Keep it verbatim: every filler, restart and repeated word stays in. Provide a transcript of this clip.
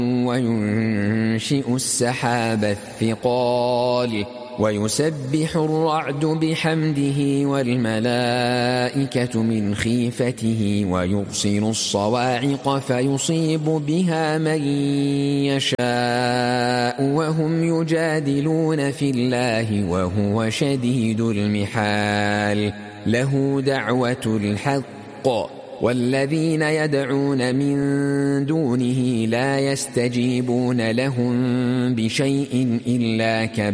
وينشئ السحاب الثقال ويسبح الرعد بحمده والملائكة من خيفته ويرسل الصواعق فيصيب بها من يشاء وهم يجادلون في الله وهو شديد المحال له دعوة الحق والذين يدعون من دونه لا يستجيبون لهم بشيء إلا كبير